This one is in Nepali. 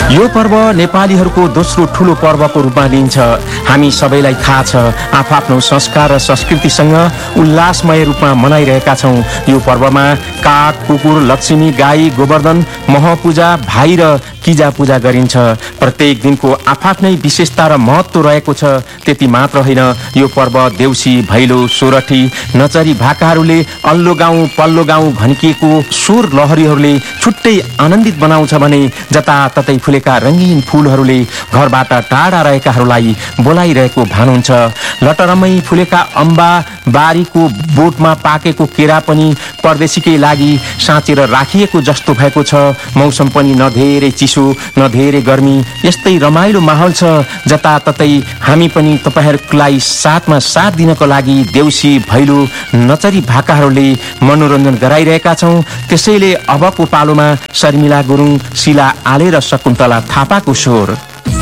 यो पर्व नेपालीहरूको दोस्रो ठूलो पर्वको रूपमा लिइन्छ। हामी सबैलाई थाहा छ आफ्नो संस्कार र संस्कृतिसँग उल्लासमय रूपमा मनाइरहेका छौँ। यो पर्वमा काग, कुकुर, लक्ष्मी, गाई, गोवर्धन, महपूजा, भाइ र किजा पूजा गरिन्छ। प्रत्येक दिनको आफ्नै विशेषता र महत्व रहेको छ। त्यति मात्र होइन, यो पर्व देउसी, भैलो, सोरठी, नचरी भाकाहरूले अल्लो गाउँ पल्लो गाउँ भनिकिएको स्वर लहरीहरूले छुट्टै आनन्दित बनाउँछ भने जताततै फुलेका रंगीन फूलहरूले घरबाट टाढा रहेकाहरूलाई बोलाइरहेको भान हुन्छ। लटरमै फुलेका अम्बा, बारीको बोटमा पाकेको केरा पनि परदेशीकै लागि साँचेर राखिएको जस्तो भएको छ। मौसम पनि न धेरै चिसो न धेरै गर्मी, यस्तै रमाइलो माहौल छ। जताततै हामी पनि तपाईहरुलाई साथमा साथ दिनको लागि देउसी, भैलो, नचरी भाकाहरूले मनोरञ्जन गराइरहेका छौं। त्यसैले अबको पालोमा शर्मिला गुरुङ, शिला आले र शकुन्तला थापाको स्वर।